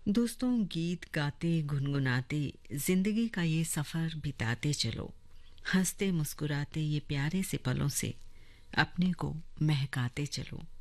दोस्तों, गीत गाते गुनगुनाते जिंदगी का ये सफर बिताते चलो। हंसते मुस्कुराते ये प्यारे से पलों से अपने को महकाते चलो।